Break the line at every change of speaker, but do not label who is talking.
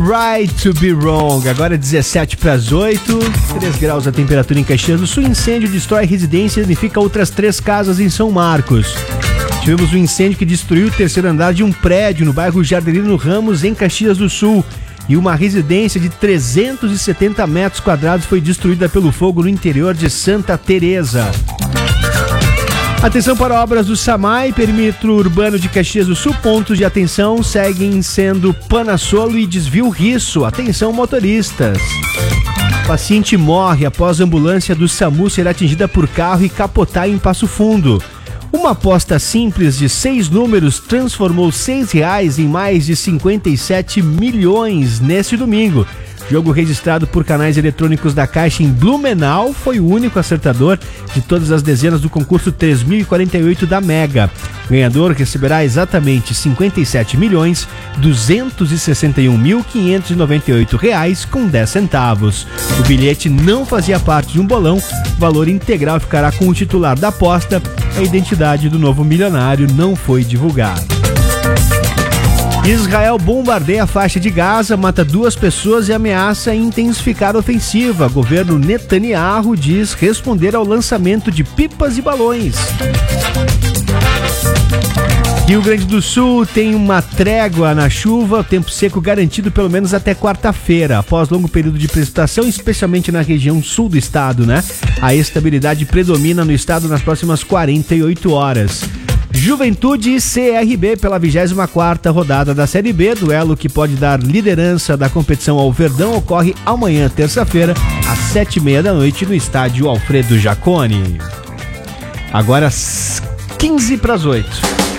Right to be wrong. Agora 17 para as 8, 3 graus a temperatura em Caxias do Sul. Incêndio destrói residência e danifica outras 3 casas em São Marcos. Tivemos um incêndio que destruiu o terceiro andar de um prédio no bairro Jardelino Ramos, em Caxias do Sul. E uma residência de 370 metros quadrados foi destruída pelo fogo no interior de Santa Teresa. Atenção para obras do SAMAI, perímetro urbano de Caxias do Sul. Pontos de atenção seguem sendo Panassolo e Desvio Risso. Atenção, motoristas. Paciente morre após a ambulância do SAMU ser atingida por carro e capotar em Passo Fundo. Uma aposta simples de 6 números transformou R$6 em mais de 57 milhões neste domingo. Jogo registrado por canais eletrônicos da Caixa em Blumenau foi o único acertador de todas as dezenas do concurso 3048 da Mega. O ganhador receberá exatamente R$57.261.598,10. O bilhete não fazia parte de um bolão, o valor integral ficará com o titular da aposta. A identidade do novo milionário não foi divulgada. Israel bombardeia a faixa de Gaza, mata 2 pessoas e ameaça intensificar a ofensiva. Governo Netanyahu diz responder ao lançamento de pipas e balões. Rio Grande do Sul tem uma trégua na chuva, tempo seco garantido pelo menos até quarta-feira. Após longo período de precipitação, especialmente na região sul do estado, A estabilidade predomina no estado nas próximas 48 horas. Juventude e CRB pela 24ª rodada da Série B. Duelo que pode dar liderança da competição ao Verdão ocorre amanhã, terça-feira, às 7h30 da noite, no estádio Alfredo Jaconi. Agora 15 para as 8.